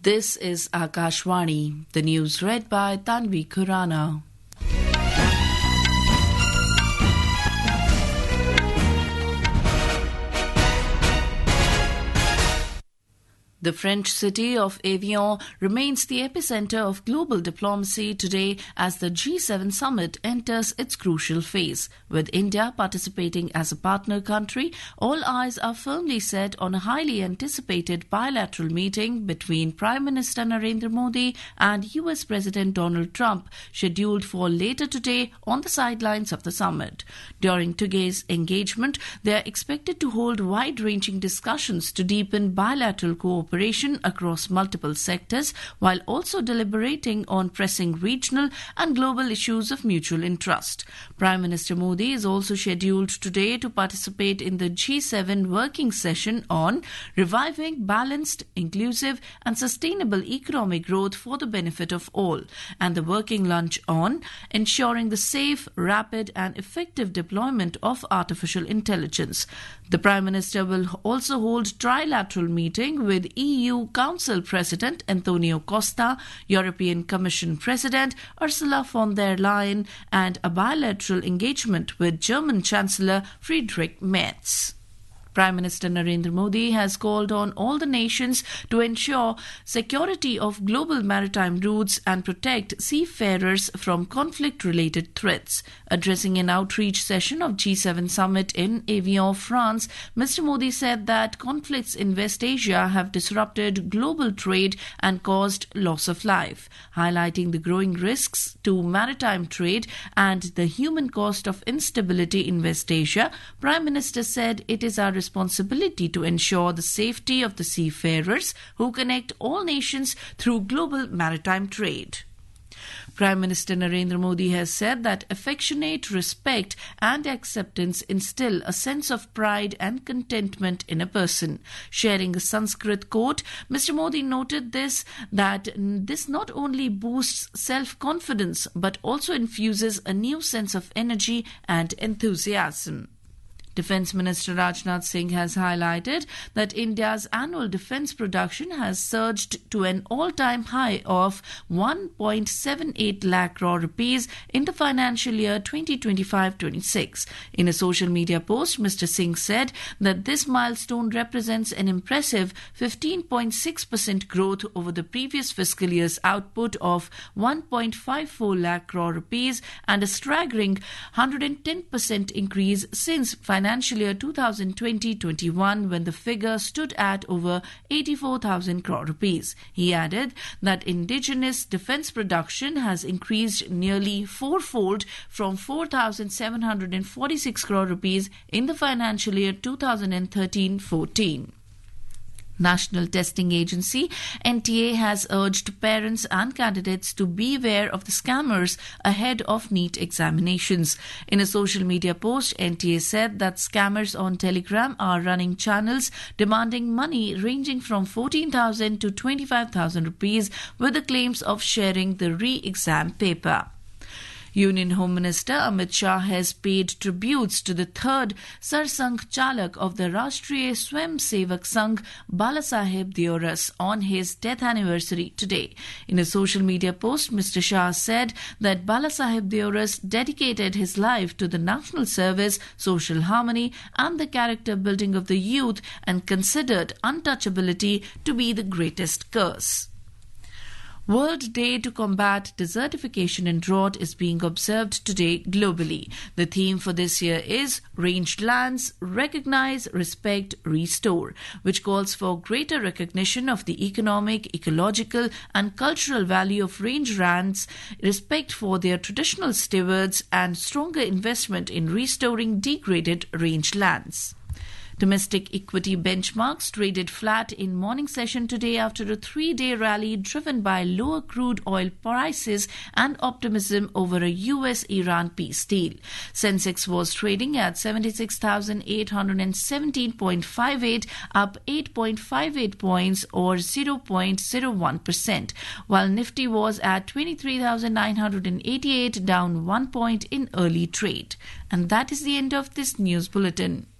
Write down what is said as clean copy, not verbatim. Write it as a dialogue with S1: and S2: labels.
S1: This is Akashvani. The news read by Tanvi Khurana. The French city of Evian remains the epicenter of global diplomacy today as the G7 summit enters its crucial phase. With India participating as a partner country, all eyes are firmly set on a highly anticipated bilateral meeting between Prime Minister Narendra Modi and US President Donald Trump, scheduled for later today on the sidelines of the summit. During today's engagement, they are expected to hold wide-ranging discussions to deepen bilateral cooperation across multiple sectors, while also deliberating on pressing regional and global issues of mutual interest. Prime Minister Modi is also scheduled today to participate in the G7 working session on reviving balanced, inclusive and sustainable economic growth for the benefit of all, and the working lunch on ensuring the safe, rapid and effective deployment of artificial intelligence. The Prime Minister will also hold trilateral meeting with EU Council President Antonio Costa, European Commission President Ursula von der Leyen, and a bilateral engagement with German Chancellor Friedrich Merz. Prime Minister Narendra Modi has called on all the nations to ensure security of global maritime routes and protect seafarers from conflict-related threats. Addressing an outreach session of G7 summit in Evian, France, Mr. Modi said that conflicts in West Asia have disrupted global trade and caused loss of life. Highlighting the growing risks to maritime trade and the human cost of instability in West Asia, Prime Minister said it is our responsibility to ensure the safety of the seafarers who connect all nations through global maritime trade. Prime Minister Narendra Modi has said that affectionate respect and acceptance instill a sense of pride and contentment in a person. Sharing a Sanskrit quote, Mr. Modi noted that this not only boosts self-confidence but also infuses a new sense of energy and enthusiasm. Defence Minister Rajnath Singh has highlighted that India's annual defence production has surged to an all-time high of 1.78 lakh crore rupees in the financial year 2025-26. In a social media post, Mr. Singh said that this milestone represents an impressive 15.6% growth over the previous fiscal year's output of 1.54 lakh crore rupees and a staggering 110% increase since financial year 2020-21 when the figure stood at over 84,000 crore rupees. He added that indigenous defence production has increased nearly fourfold from 4,746 crore rupees in the financial year 2013-14. National Testing Agency NTA has urged parents and candidates to beware of the scammers ahead of NEET examinations. In a social media post, NTA said that scammers on Telegram are running channels demanding money ranging from 14,000 to 25,000 rupees with the claims of sharing the re-exam paper. Union Home Minister Amit Shah has paid tributes to the third Sarsangh Chalak of the Rashtriya Swayam Sevak Sangh, Balasaheb Deoras, on his death anniversary today. In a social media post, Mr. Shah said that Balasaheb Deoras dedicated his life to the national service, social harmony and the character building of the youth and considered untouchability to be the greatest curse. World Day to Combat Desertification and Drought is being observed today globally. The theme for this year is Ranged Lands, Recognize, Respect, Restore, which calls for greater recognition of the economic, ecological and cultural value of range lands, respect for their traditional stewards and stronger investment in restoring degraded range lands. Domestic equity benchmarks traded flat in morning session today after a three-day rally driven by lower crude oil prices and optimism over a US-Iran peace deal. Sensex was trading at 76,817.58, up 8.58 points or 0.01%, while Nifty was at 23,988, down 1 point in early trade. And that is the end of this news bulletin.